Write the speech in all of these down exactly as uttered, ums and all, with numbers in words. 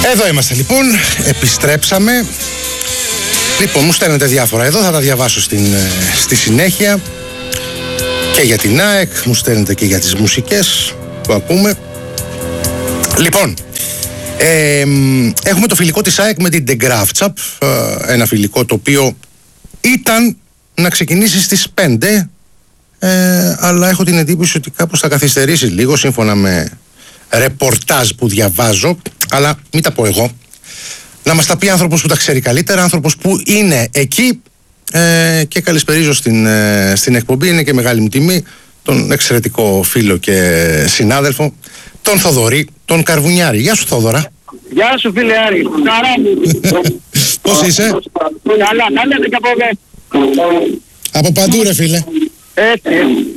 Εδώ είμαστε λοιπόν, επιστρέψαμε. Λοιπόν, μου στέλνετε διάφορα εδώ, θα τα διαβάσω στην, στη συνέχεια. Και για την ΑΕΚ, μου στέλνετε και για τις μουσικές που ακούμε. Λοιπόν, ε, έχουμε το φιλικό της ΑΕΚ με την De Graafschap, ένα φιλικό το οποίο ήταν να ξεκινήσει στις πέντε, ε, αλλά έχω την εντύπωση ότι κάπως θα καθυστερήσει λίγο σύμφωνα με ρεπορτάζ που διαβάζω, αλλά μην τα πω εγώ. Να μας τα πει άνθρωπος που τα ξέρει καλύτερα, άνθρωπος που είναι εκεί, ε, και καλησπερίζω στην, ε, στην εκπομπή. Είναι και μεγάλη μου τιμή τον εξαιρετικό φίλο και συνάδελφο, τον Θοδωρή, τον Καρβουνιάρη. Γεια σου, Θόδωρα. Γεια σου, φίλε Άρη. Χαρά μου. Πώς είσαι? Καλά, καλά και από εδώ. Από παντού ρε φίλε. Έτσι.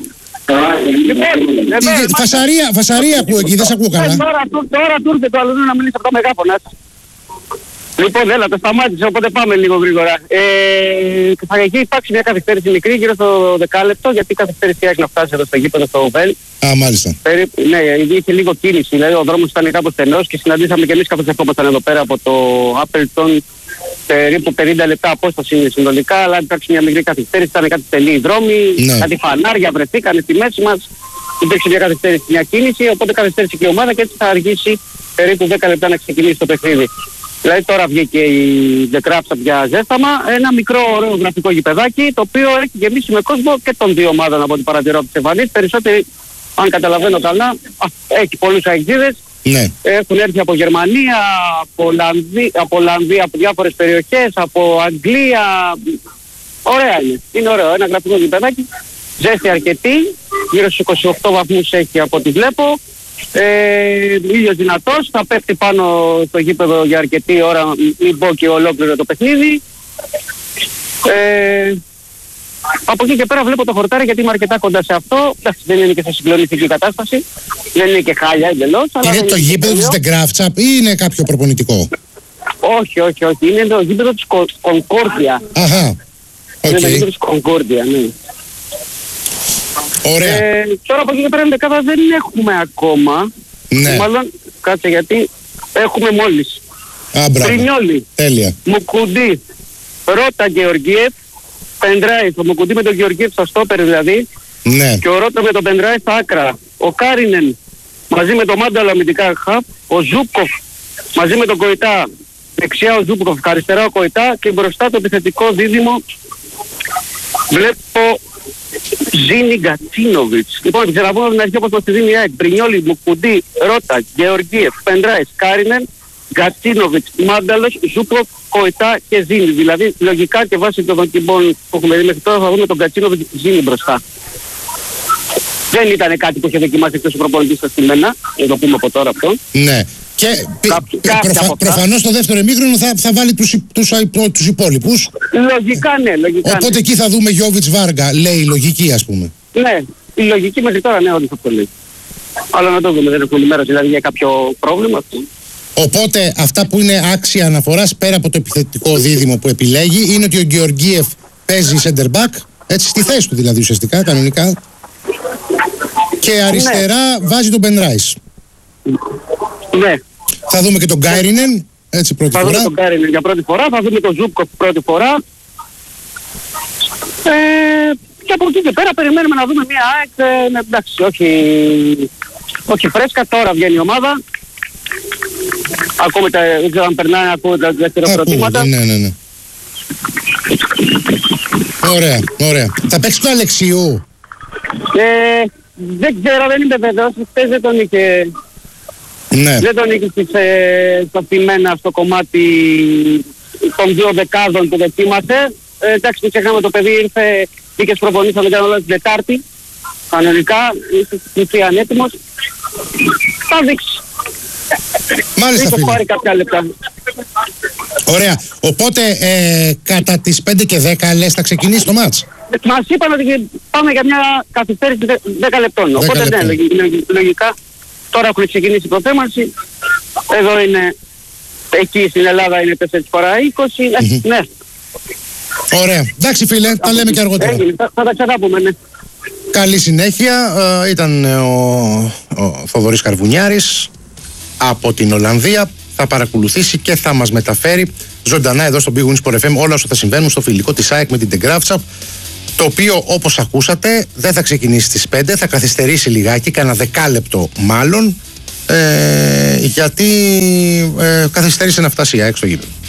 Λοιπόν, Τι, εδώ, φασαρία, φασαρία ακούω εκεί, δεν σε ακούω καλά. Τώρα, τώρα του ήρθε το άλλο να μιλήσει από τα μεγάφωνα. Λοιπόν, έλα, το σταμάτησε, οπότε πάμε λίγο γρήγορα. Ε, θα έχει υπάρξει μια καθυστέρηση μικρή, γύρω στο δεκάλεπτο, γιατί η καθυστέρηση έχει να φτάσει εδώ στο γήπεδο στο Βέλ. Α, μάλιστα. Περίπου, ναι, είχε λίγο κίνηση, δηλαδή ο δρόμος ήταν κάπως στενός και συναντήσαμε και εμείς καθώς ερχόμασταν εδώ πέρα από το Άπελτον. Περίπου πενήντα λεπτά απόσταση συνολικά, αλλά υπήρξε μια μικρή καθυστέρηση, ήταν κάτι στενοί δρόμοι, ναι. Κάτι φανάρια βρεθήκαν στη μέση μας. Υπήρξε μια καθυστέρηση, μια κίνηση, οπότε καθυστέρησε και η ομάδα και έτσι θα αργήσει περίπου δέκα λεπτά να ξεκινήσει το παιχνίδι. Δηλαδή τώρα βγήκε η De Graafschap για ζέσταμα, ένα μικρό ωραίο γραφικό γηπεδάκι, το οποίο έχει γεμίσει με κόσμο και των δύο ομάδων από ό,τι παρατηρώ από τις εμφανίσεις. Περισσότεροι, αν καταλαβαίνω καλά, α, έχει πολλούς αεξίδες. Ναι. Έχουν έρθει από Γερμανία, από Ολλανδία, από, Ολλανδία, από διάφορες περιοχές, από Αγγλία. Ωραία είναι. Είναι ωραίο. Ένα γραφικό γηπεδάκι. Ζέστη αρκετή. Γύρω στους είκοσι οκτώ βαθμούς έχει από ό,τι βλέπω. Ε, ήλιος δυνατός. Θα πέφτει πάνω στο γήπεδο για αρκετή ώρα. Μην πω και ολόκληρο το παιχνίδι. Ε, από εκεί και πέρα βλέπω το χορτάρι γιατί είμαι αρκετά κοντά σε αυτό. Εντάξει, δεν είναι και σε συγκλονιστική κατάσταση. Δεν είναι και χάλια εντελώς. Είναι το γήπεδο της De Graafschap ή είναι κάποιο προπονητικό? Όχι, όχι, όχι. Είναι το γήπεδο της Κονκόρδια. Αχα. Είναι Okay. το γήπεδο της Κονκόρδια, ναι. Ωραία. Ε, τώρα από εκεί και πέρα δεκάδα δεν έχουμε ακόμα. Ναι. Μάλλον, κάτσε γιατί έχουμε μόλις. Α, μπράβο. Πρινιόλι, Τέλεια. Μουκουντή, Ρώτα Γεωργίεφ, Πεντράι, το Μουκουντή με τον Γεωργίεφ στα στόπερ δηλαδή. Ναι. Και ο Ρώτα με τον Πεντράι στα άκρα. Ο Κάρινεν μαζί με τον Μάνταλο αμυντικά χαπ. Ο Ζούπκοφ μαζί με τον Κοϊτά. Δεξιά ο Ζούπκοφ, αριστερά ο Κοϊτά και μπροστά το επιθετικό δίδυμο βλέπω Ζίνι Γκατσίνοβιτς. Λοιπόν, ξαναπούμε από την αρχή όπως το στη δίνει η ΑΕΚ. Πρινιόλι, Μουκουντή, Ρώτα, Γεωργίεφ, Πεντράις, Κάρινεν, Γκατσίνοβιτς, Μάνταλος, Ζούπκοφ, Κοϊτά και Ζίνι. Δηλαδή, λογικά και βάσει των δοκιμών που έχουμε δει μέχρι τώρα θα δούμε τον Γκατσίνοβιτς Ζίνι μπροστά. Δεν ήταν κάτι που είχε δοκιμάσει εκτός ο προπονητής στα στημένα, να το πούμε από τώρα αυτό. Ναι. Και Κάποιοι, προ, προφα, προφανώς το δεύτερο ημίχρονο θα, θα βάλει τους, τους, τους υπόλοιπους. Λογικά ναι, λογικά. Οπότε ναι. εκεί θα δούμε Γιώβιτς Βάργα, λέει η λογική ας πούμε. Ναι, η λογική μέχρι τώρα ναι, ότι θα το λέει. Αλλά να το δούμε, δεν έχουμε ενημέρωση δηλαδή για κάποιο πρόβλημα. Οπότε αυτά που είναι άξια αναφοράς πέρα από το επιθετικό δίδυμο που επιλέγει είναι ότι ο Γεωργίεφ παίζει center back, έτσι στη θέση του δηλαδή ουσιαστικά, κανονικά. Και αριστερά ναι. βάζει τον Πενράις. Ναι. Θα δούμε και τον Γκάιρινεν, έτσι πρώτη θα φορά. Θα δούμε τον Γκάιρινεν για πρώτη φορά, θα δούμε τον Ζούπκοφ πρώτη φορά. Ε, και από εκεί και πέρα περιμένουμε να δούμε μια ΑΕΚ, ε, ναι, εντάξει, όχι, όχι φρέσκα, τώρα βγαίνει η ομάδα. Ακούμε τα, δεν ξέρω αν περνάει, ακούω τα δεύτερα πρωτήματα. Ναι, ναι, ναι. Ωραία, ωραία. Θα παίξει το Αλεξιού. Ε, δεν ξέρω, δεν είμαι βέβαιος, χθες δεν τον είχε... Ναι. Δεν τον είχε στο πειμένα στο κομμάτι των δύο δεκάδων που δοκίμασε. Ε, εντάξει, δεν ξεχνάμε το παιδί ήρθε, μπήκε στις προπονήσεις, θα δεν κάνω την Τετάρτη. Κανονικά, είσαι στην ουσία ανέτοιμος. Θα δείξει. Μάλιστα, φίλε. Πάρει κάποια λεπτά. Ωραία. Οπότε, ε, κατά τις πέντε και δέκα λες θα ξεκινήσει το μάτς. Μας είπαν ότι πάμε για μια καθυστέρηση δέκα λεπτών. Οπότε ναι, λογικά. Τώρα έχουν ξεκινήσει η προθέμανση. Εδώ είναι, εκεί στην Ελλάδα είναι τέσσερα παρά είκοσι. Mm-hmm. Ναι. Ωραία. Εντάξει φίλε, τα λέμε και αργότερα. Έγινε, θα, θα τα ξαναπούμε, ναι. Καλή συνέχεια. Ε, ήταν ο, ο Θοδωρής Καρβουνιάρης από την Ολλανδία. θα παρακολουθήσει και θα μας μεταφέρει ζωντανά εδώ στο Big Win Sport εφ εμ όλα όσα θα συμβαίνουν στο φιλικό της ΑΕΚ με την Τεγκράφτσα, το οποίο όπως ακούσατε δεν θα ξεκινήσει στις πέντε, θα καθυστερήσει λιγάκι, κάνα δεκάλεπτο μάλλον, ε, γιατί ε, καθυστέρησε να φτάσει η ΑΕΚ στο γήπεδο.